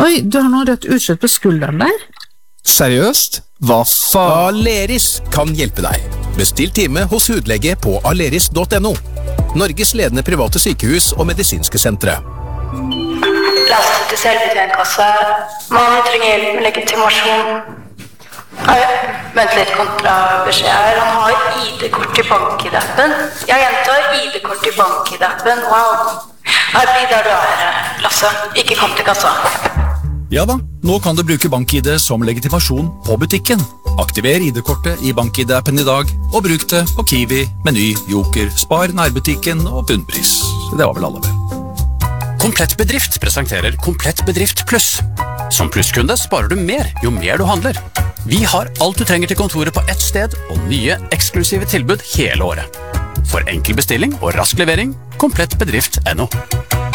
Oi, du har noe rødt utslett på skulderen der. Seriøst? Hva faen? Aleris kan hjelpe deg. Bestill time hos hudlege på aleris.no. Norges ledende private sykehus og medisinske sentre. Lastet til selvbetjentkasse. Mannen trenger hjelp med legitimasjon. Vent litt, kontrabeskjed her. Han har ID-kort i bank-ID-appen. Jeg gjentar ID-kort i bank-ID-appen. Wow. Her blir der du er, Lasse. Ikke kom til kassa. Ja da, nå kan du bruke BankID som legitimasjon på butikken. Aktiver ID-kortet i BankID-appen i dag, og bruk det på Kiwi, Meny, Joker, Spar, nærbutikken og Bunnpris. Det var vel alle vel. Komplett Bedrift presenterer Komplett Bedrift Pluss. Som plusskunde sparer du mer jo mer du handler. Vi har alt du trenger til kontoret på ett sted, og nye eksklusive tilbud hele året. For enkel bestilling og rask levering, komplettbedrift.no.